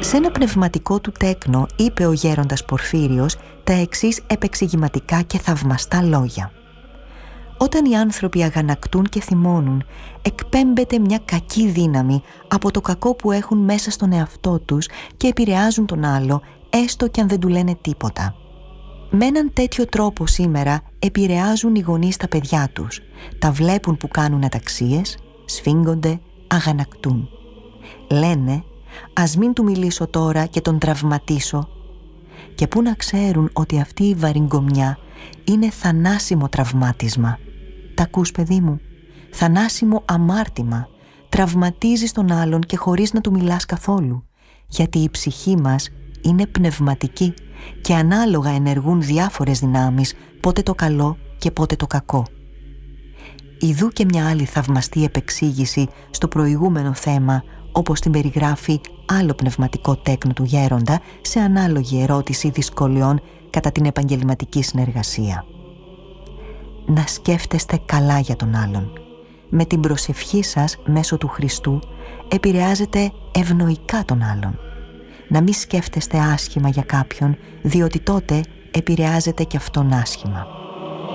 Σε ένα πνευματικό του τέκνο είπε ο γέροντας Πορφύριος τα εξής επεξηγηματικά και θαυμαστά λόγια. Όταν οι άνθρωποι αγανακτούν και θυμώνουν, εκπέμπεται μια κακή δύναμη από το κακό που έχουν μέσα στον εαυτό τους και επηρεάζουν τον άλλο, έστω και αν δεν του λένε τίποτα. Με έναν τέτοιο τρόπο σήμερα επηρεάζουν οι γονείς τα παιδιά τους. Τα βλέπουν που κάνουν αταξίες, σφίγγονται, αγανακτούν. Λένε, ας μην του μιλήσω τώρα και τον τραυματίσω. Και πού να ξέρουν ότι αυτή η βαριγκομιά είναι θανάσιμο τραυμάτισμα. Τα ακούς, παιδί μου? Θανάσιμο αμάρτημα. Τραυματίζεις τον άλλον και χωρίς να του μιλάς καθόλου. Γιατί η ψυχή μας είναι πνευματική και ανάλογα ενεργούν διάφορες δυνάμεις, πότε το καλό και πότε το κακό. Ιδού και μια άλλη θαυμαστή επεξήγηση στο προηγούμενο θέμα, όπως την περιγράφει άλλο πνευματικό τέκνο του γέροντα σε ανάλογη ερώτηση δυσκολιών κατά την επαγγελματική συνεργασία. Να σκέφτεστε καλά για τον άλλον. Με την προσευχή σας μέσω του Χριστού επηρεάζετε ευνοϊκά τον άλλον. Να μην σκέφτεστε άσχημα για κάποιον, διότι τότε επηρεάζετε και αυτόν άσχημα.